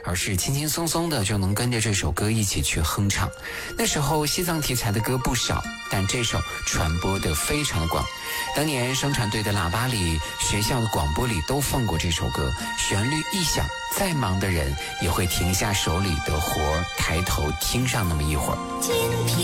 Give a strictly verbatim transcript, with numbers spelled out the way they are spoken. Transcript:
而是轻轻松松的就能跟着这首歌一起去哼唱。那时候西藏题材的歌不少，但这首传播的非常的广。当年生产队的喇叭里，学校的广播里都放过这首歌，旋律一响，再忙的人也会停下手里的活，抬头听上那么一会儿。